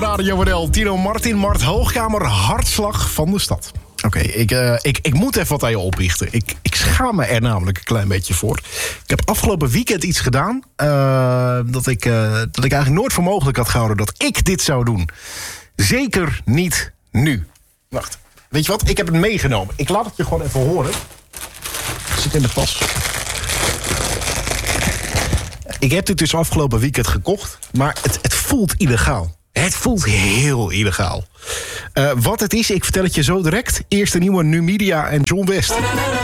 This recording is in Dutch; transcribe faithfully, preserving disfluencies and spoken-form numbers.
Radio N L, Tino Martin, Mart Hoogkamer, hartslag van de stad. Oké, okay, ik, uh, ik, ik moet even wat aan je oplichten. Ik, ik schaam me er namelijk een klein beetje voor. Ik heb afgelopen weekend iets gedaan... Uh, dat, ik, uh, dat ik eigenlijk nooit voor mogelijk had gehouden... dat ik dit zou doen. Zeker niet nu. Wacht, weet je wat? Ik heb het meegenomen. Ik laat het je gewoon even horen. Het zit in de tas. Ik heb dit dus afgelopen weekend gekocht... maar het, het voelt illegaal. Het voelt heel illegaal. Uh, wat het is, ik vertel het je zo direct. Eerst de nieuwe Numidia en John West.